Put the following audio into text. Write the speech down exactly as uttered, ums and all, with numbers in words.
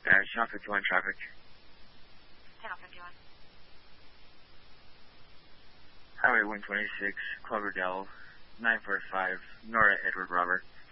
Uh, Channel fifty-one traffic. Channel fifty-one. Highway one twenty-six, Cloverdale, nine four five, Nora Edward Robert.